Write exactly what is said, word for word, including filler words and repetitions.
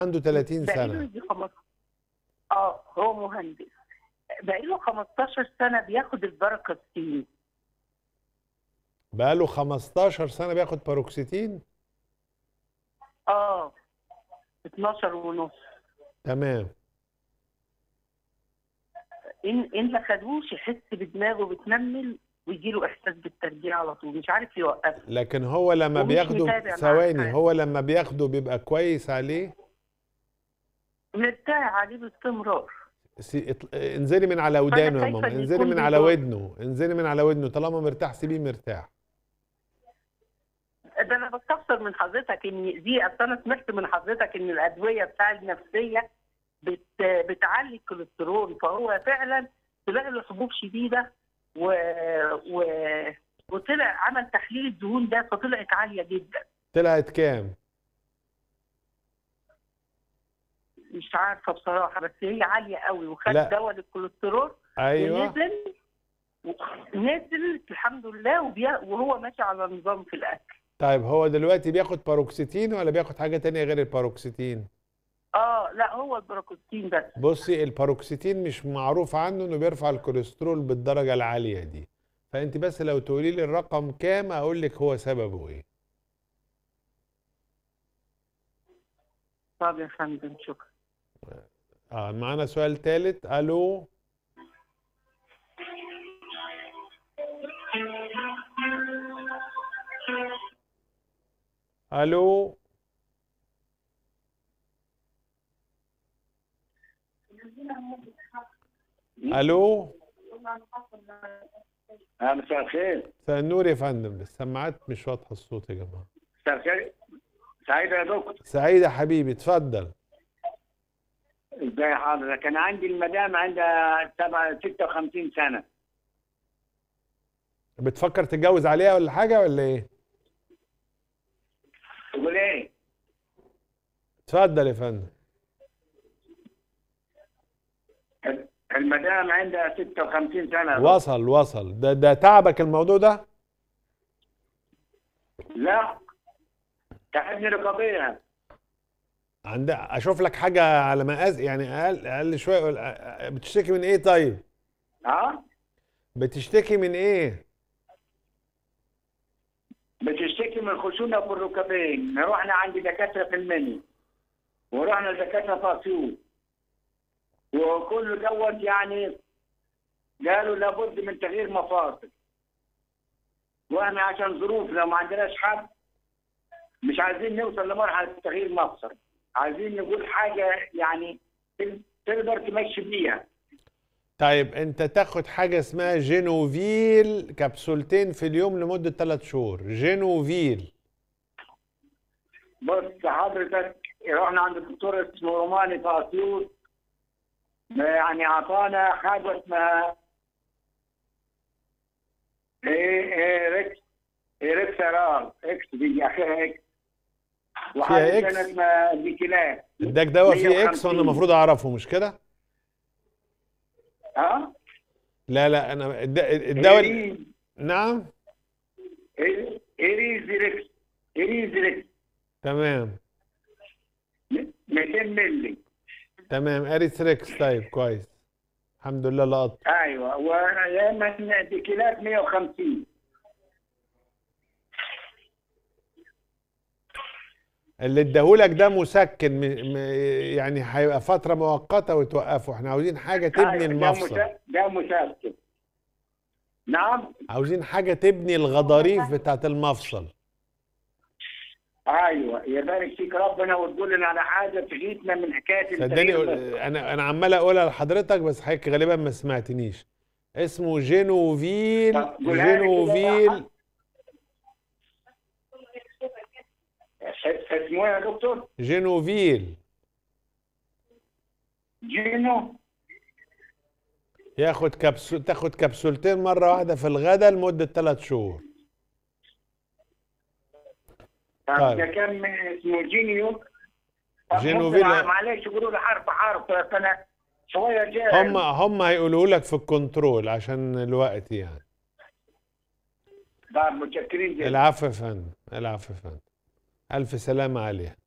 عنده ثلاثين بقاله سنة. يجي خمس اه هو مهندس، بقاله خمستاشر سنة بياخد الباراكستين. بقاله خمستاشر سنة بياخد باروكسيتين. اه اتناشر ونص. تمام. ان ان ما خدوش يحس بدماغه بتنمل ويجي له احساس بالترجيع على طول، مش عارف يوقفه. لكن هو لما ومش بياخده متابع مع ثواني، الحال، هو لما بياخده بيبقى كويس عليه. مرتاح عليه باستمرار. سي... اط- انزلي من على فانا ودانه يا خايفه ماما، ان انزلي يكون من على بيضر. ودنه، انزلي من على ودنه، طالما مرتاح سيبيه مرتاح. ده انا بستفسر من حضرتك ان دي، اصل انا سمعت من حضرتك ان الادويه بتاع النفسيه بت بتعلي الكوليسترول، فهو فعلا طلع له حبوب شديده و... و... وطلع عمل تحليل الدهون ده فطلعت عاليه جدا. طلعت كام؟ مش عارفه بصراحه، بس هي عاليه قوي، وخد لا. دواء للكوليسترول ايوه. ونزل نزل الحمد لله، وبي... وهو ماشي على نظام في الاكل. طيب هو دلوقتي بياخد باروكسيتين ولا بياخد حاجة تانية غير الباروكسيتين؟ اه لا، هو البروكوستين بس. بصي، الباروكسيتين مش معروف عنه انه بيرفع الكوليسترول بالدرجة العالية دي، فانت بس لو تقولي لي الرقم كام اقول لك هو سببه ايه. طب يا فندم شكرا. اه معانا سؤال ثالث. الو. الو. الو. اه مساء الخير. مساء النور يا فندم، السماعات مش واضحه الصوت يا جماعه. مساء الخير. سعيد يا دكتور. سعيد يا حبيبي، اتفضل. ازي حضرتك؟ انا عندي المدام عندها سبعة ستة وخمسين سنة. بتفكر تتجوز عليها ولا حاجه ولا ايه؟ تقول ايه؟ اتفضل يا فندم. المدام عندها ستة وخمسين سنة. وصل وصل. ده ده تعبك الموضوع ده؟ لا، تعبني رقابيها. عندها اشوف لك حاجه على مقاس يعني اقل اقل شويه. بتشتكي من ايه طيب؟ اه؟ بتشتكي من ايه؟ بتشتكي من خشونة في الركبين، رحنا عند دكاترة في المني ورحنا لدكاترة في اسيوط، وكل دوت يعني قالوا لابد من تغيير مفاصل، واحنا عشان ظروفنا وما عندناش حد مش عايزين نوصل لمرحله تغيير مفصل، عايزين نقول حاجه يعني تقدر تمشي بيها. طيب انت تاخد حاجه اسمها جينوفيل، كبسولتين في اليوم لمده ثلاث شهور. جينوفيل. بص حضرتك، رحنا عند الدكتور اسمه روماني في اسيوط، يعني اعطانا حاجه اسمها ايه ايه ريكس ايه ريكسرال اكس، دي اخرها اكس، وحاجه فيها ثانيه اكس؟ اسمها ديكيلات. اداك دواء فيه مية اكس وانا وخمسين. المفروض اعرفه مش كده؟ ها؟ لا لا انا الد- الدواء. إيريز. نعم. إيريزريكس. إيريزريكس تمام مئتين مللي. تمام اريثريكس. طيب كويس، الحمد لله لقط. ايوه، ويا ديكيلات مية وخمسين. اللي اداهولك ده مسكن، م... م... يعني هيبقى فتره مؤقته وتوقفه. احنا عاوزين حاجه تبني أيوة، ده المفصل. مسا- ده مسكن. نعم. عاوزين حاجه تبني الغضاريف بتاعت المفصل. ايوه، يبارك فيك ربنا وتقول لنا على حاجه تغيثنا من حكايه صدقني التغيير. انا انا عمال اقولها لحضرتك بس حضرتك غالبا ما سمعتنيش. اسمه جينوفيل. طب قولها لي كده. جينوفيل. اسمه ايه يا دكتور؟ جينوفيل. جينو. ياخد كبسول، تاخد كبسولتين مره واحده في الغداء لمده ثلاث شهور. طب طيب. ده كان اسمه جينيو. طب جينوفيل. ممكن معلش يقولوا لي حرف حرف، انا شويه جاهل. هم هم هيقولوا لك في الكنترول عشان الوقت يعني. طب متشكرين جدا. العفو يا فندم، العفو يا فندم. الف سلامه عليها.